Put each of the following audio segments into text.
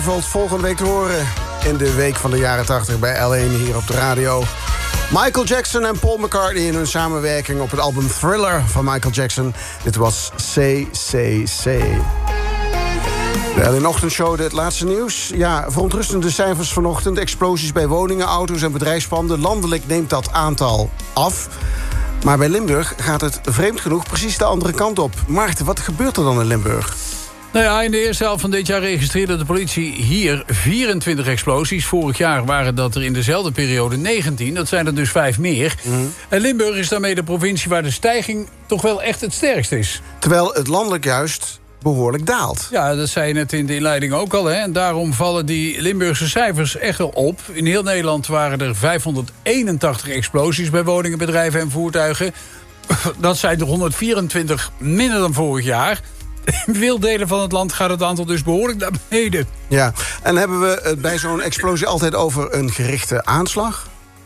Volgende week te horen in de week van de jaren 80 bij L1 hier op de radio. Michael Jackson en Paul McCartney in hun samenwerking op het album Thriller van Michael Jackson. Dit was CCC. De L1 Ochtendshow, het laatste nieuws. Ja, verontrustende cijfers vanochtend. Explosies bij woningen, auto's en bedrijfspanden. Landelijk neemt dat aantal af. Maar bij Limburg gaat het vreemd genoeg precies de andere kant op. Maarten, wat gebeurt er dan in Limburg? Nou ja, in de eerste helft van dit jaar registreerde de politie hier 24 explosies. Vorig jaar waren dat er in dezelfde periode 19. Dat zijn er dus 5 meer. En Limburg is daarmee de provincie waar de stijging toch wel echt het sterkst is. Terwijl het landelijk juist behoorlijk daalt. Ja, dat zei je net in de inleiding ook al. Hè? En daarom vallen die Limburgse cijfers echt wel op. In heel Nederland waren er 581 explosies bij woningen, bedrijven en voertuigen. Dat zijn er 124 minder dan vorig jaar. In veel delen van het land gaat het aantal dus behoorlijk naar beneden. Ja, en hebben we het bij zo'n explosie altijd over een gerichte aanslag?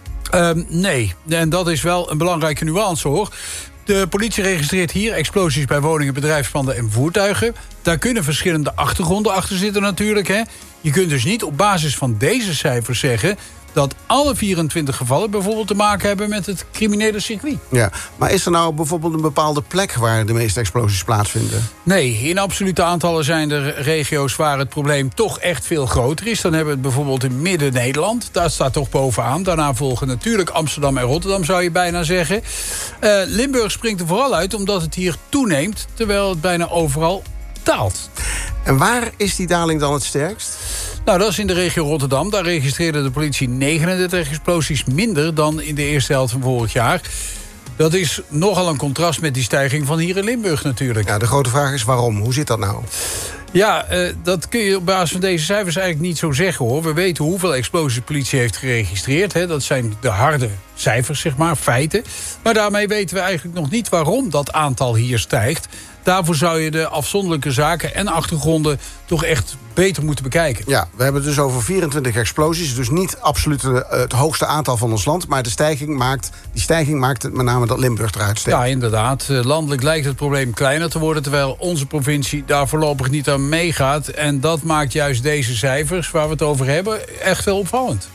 Nee, en dat is wel een belangrijke nuance, hoor. De politie registreert hier explosies bij woningen, bedrijfspanden en voertuigen. Daar kunnen verschillende achtergronden achter zitten natuurlijk. Hè. Je kunt dus niet op basis van deze cijfers zeggen dat alle 24 gevallen bijvoorbeeld te maken hebben met het criminele circuit. Ja, maar is er nou bijvoorbeeld een bepaalde plek waar de meeste explosies plaatsvinden? Nee, in absolute aantallen zijn er regio's waar het probleem toch echt veel groter is. Dan hebben we het bijvoorbeeld in Midden-Nederland. Daar staat toch bovenaan. Daarna volgen natuurlijk Amsterdam en Rotterdam, zou je bijna zeggen. Limburg springt er vooral uit omdat het hier toeneemt, terwijl het bijna overal daalt. En waar is die daling dan het sterkst? Nou, dat is in de regio Rotterdam. Daar registreerde de politie 39 explosies minder dan in de eerste helft van vorig jaar. Dat is nogal een contrast met die stijging van hier in Limburg natuurlijk. Ja, de grote vraag is waarom? Hoe zit dat nou? Ja, dat kun je op basis van deze cijfers eigenlijk niet zo zeggen, hoor. We weten hoeveel explosies de politie heeft geregistreerd. Hè. Dat zijn de harde cijfers, zeg maar, feiten. Maar daarmee weten we eigenlijk nog niet waarom dat aantal hier stijgt. Daarvoor zou je de afzonderlijke zaken en achtergronden toch echt beter moeten bekijken. Ja, we hebben het dus over 24 explosies. Dus niet absoluut het hoogste aantal van ons land. Maar die stijging maakt het met name dat Limburg eruit steekt. Ja, inderdaad. Landelijk lijkt het probleem kleiner te worden, terwijl onze provincie daar voorlopig niet aan meegaat. En dat maakt juist deze cijfers, waar we het over hebben, echt wel opvallend.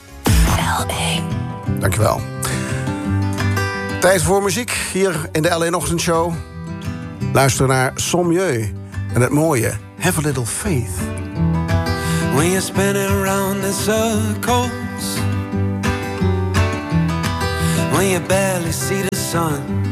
L1. Dankjewel. Tijd voor muziek hier in de L1 Ochtendshow. Luister naar Sommieu en het mooie Have a Little Faith. When you're spinning around in circles, when you barely see the sun,